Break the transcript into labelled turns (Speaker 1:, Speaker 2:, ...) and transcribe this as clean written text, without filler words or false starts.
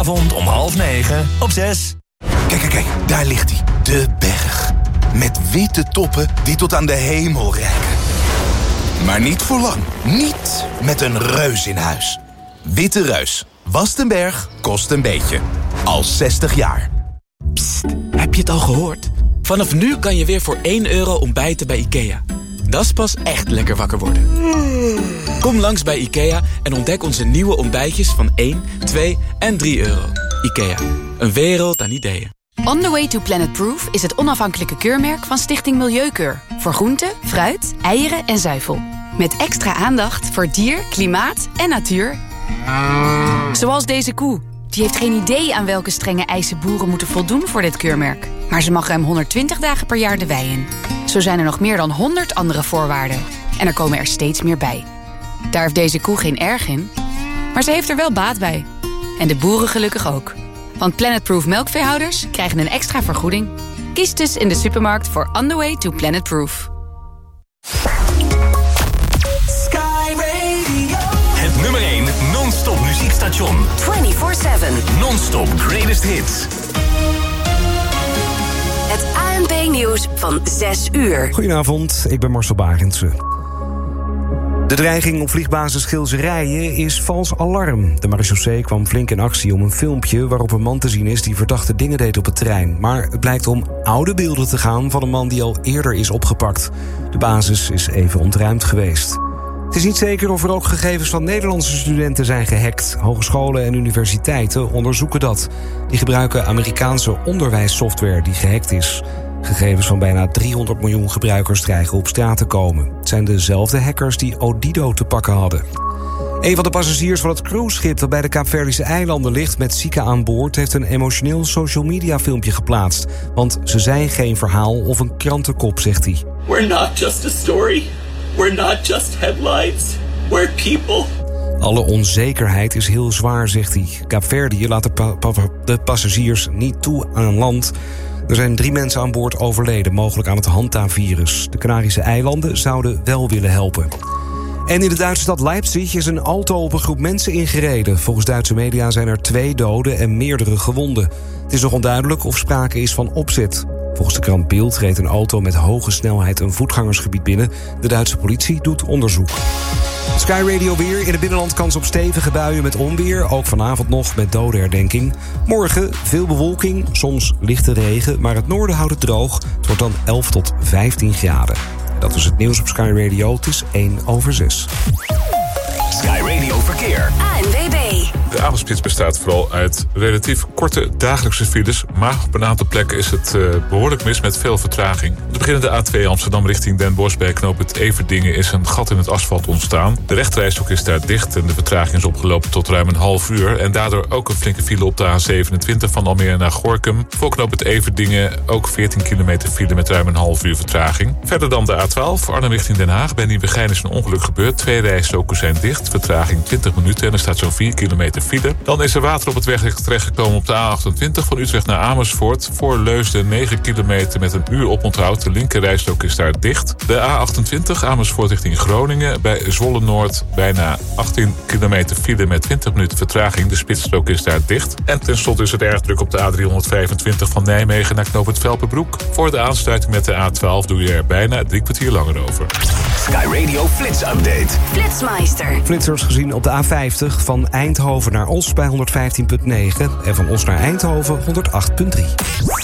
Speaker 1: Vanavond om 8:30 op 6.
Speaker 2: Kijk, daar ligt hij. De berg. Met witte toppen die tot aan de hemel reiken. Maar niet voor lang. Niet met een reus in huis. Witte Reus. Wast een berg, kost een beetje. Al 60 jaar.
Speaker 3: Psst, heb je het al gehoord? Vanaf nu kan je weer voor €1 ontbijten bij IKEA. Dat is pas echt lekker wakker worden. Kom langs bij IKEA en ontdek onze nieuwe ontbijtjes van 1, 2 en €3. IKEA, een wereld aan ideeën.
Speaker 4: On the Way to Planet Proof is het onafhankelijke keurmerk van Stichting Milieukeur. Voor groente, fruit, eieren en zuivel. Met extra aandacht voor dier, klimaat en natuur. Zoals deze koe. Die heeft geen idee aan welke strenge eisen boeren moeten voldoen voor dit keurmerk. Maar ze mag ruim 120 dagen per jaar de wei in. Zo zijn er nog meer dan 100 andere voorwaarden. En er komen er steeds meer bij. Daar heeft deze koe geen erg in. Maar ze heeft er wel baat bij. En de boeren gelukkig ook. Want Planet Proof melkveehouders krijgen een extra vergoeding. Kies dus in de supermarkt voor On the Way to Planet Proof.
Speaker 1: Sky Radio. Het nummer 1 non-stop muziekstation.
Speaker 5: 24/7.
Speaker 1: Non-stop greatest hits.
Speaker 5: Het ANP-nieuws van 6 uur.
Speaker 6: Goedenavond, ik ben Marcel Barendse. De dreiging op vliegbasis Gilserijen is vals alarm. De marechaussee kwam flink in actie om een filmpje waarop een man te zien is die verdachte dingen deed op het terrein. Maar het blijkt om oude beelden te gaan van een man die al eerder is opgepakt. De basis is even ontruimd geweest. Het is niet zeker of er ook gegevens van Nederlandse studenten zijn gehackt. Hogescholen en universiteiten onderzoeken dat. Die gebruiken Amerikaanse onderwijssoftware die gehackt is. Gegevens van bijna 300 miljoen gebruikers dreigen op straat te komen. Het zijn dezelfde hackers die Odido te pakken hadden. Een van de passagiers van het cruiseschip dat bij de Kaapverdische eilanden ligt met zieken aan boord heeft een emotioneel social media filmpje geplaatst. Want ze zijn geen verhaal of een krantenkop, zegt hij.
Speaker 7: We're not just a story. We're not just headlines. We're people.
Speaker 6: Alle onzekerheid is heel zwaar, zegt hij. Kaapverdië laat de passagiers niet toe aan land. Er zijn 3 mensen aan boord overleden, mogelijk aan het Hanta-virus. De Canarische eilanden zouden wel willen helpen. En in de Duitse stad Leipzig is een auto op een groep mensen ingereden. Volgens Duitse media zijn er 2 doden en meerdere gewonden. Het is nog onduidelijk of sprake is van opzet. Volgens de krant Bild reed een auto met hoge snelheid een voetgangersgebied binnen. De Duitse politie doet onderzoek. Sky Radio weer. In het binnenland kans op stevige buien met onweer. Ook vanavond nog met dodenherdenking. Morgen veel bewolking, soms lichte regen. Maar het noorden houdt het droog. Het wordt dan 11 tot 15 graden. Dat was het nieuws op Sky Radio. Het is 1:06.
Speaker 1: Sky Radio Verkeer.
Speaker 5: ANWB.
Speaker 8: De avondspits bestaat vooral uit relatief korte dagelijkse files. Maar op een aantal plekken is het behoorlijk mis met veel vertraging. Te beginnen de A2 Amsterdam richting Den Bosch. Bij knooppunt Everdingen is een gat in het asfalt ontstaan. De rechterrijstrook is daar dicht en de vertraging is opgelopen tot ruim een half uur. En daardoor ook een flinke file op de A27 van Almere naar Gorinchem. Voor knooppunt Everdingen ook 14 kilometer file met ruim een half uur vertraging. Verder dan de A12 Arnhem richting Den Haag. Bij Nieuwegein is een ongeluk gebeurd. 2 rijstroken zijn dicht. Vertraging 20 minuten en er staat zo'n 4 kilometer file. Dan is er water op het weg terechtgekomen op de A28 van Utrecht naar Amersfoort. Voor Leusden 9 kilometer met een uur oponthoud. De linkerrijstrook is daar dicht. De A28 Amersfoort richting Groningen. Bij Zwolle Noord bijna 18 kilometer file met 20 minuten vertraging. De spitsstrook is daar dicht. En tenslotte is het erg druk op de A325 van Nijmegen naar knooppunt Velpenbroek. Voor de aansluiting met de A12 doe je er bijna 3 kwartier langer over.
Speaker 1: Sky Radio Flits Update.
Speaker 5: Flitsmeister.
Speaker 6: Flitsers gezien op de A50 van Eindhoven naar Os bij 115.9 en van Os naar Eindhoven 108.3.